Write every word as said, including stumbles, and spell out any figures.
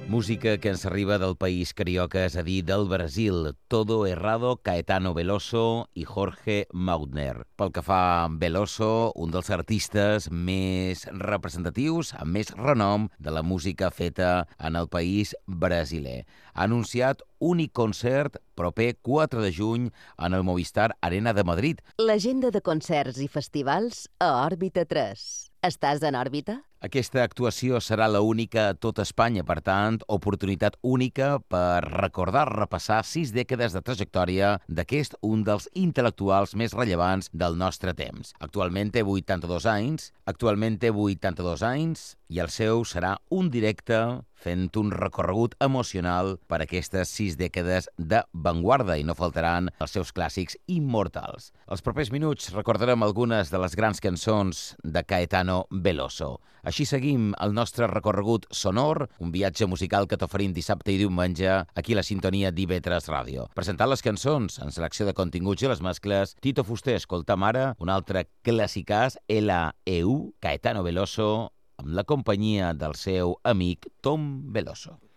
Música que ens arriba del país carioca, és a dir, del Brasil. Todo Errado, Caetano Veloso i Jorge Mautner. Pel que fa a Veloso, un dels artistes més representatius, amb més renom de la música feta en el país brasiler. Ha anunciat únic concert proper quatre de juny en el Movistar Arena de Madrid. L'agenda de concerts i festivals a Òrbita tres. Estàs en òrbita? Aquesta actuació serà la única a tot Espanya, per tant, oportunitat única per recordar, repassar sis dècades de trajectòria d'aquest un dels intel·lectuals més rellevants del nostre temps. Actualment té vuitanta-dos anys, actualment té vuitanta-dos anys i el seu serà un directe fent un recorregut emocional per aquestes sis dècades d'avantguarda i no faltaran els seus clàssics immortals. Els propers minuts recordarem algunes de les grans cançons de Caetano Veloso. Així seguim el nostre recorregut sonor, un viatge musical que t'oferim dissabte i diumenge aquí a la sintonia d'I V tres Ràdio. Presentant les cançons en selecció de continguts i les mescles, Tito Fuster, escoltam ara un altre clàssicàs, L E U, Caetano Veloso, amb la companyia del seu amic Tom Veloso.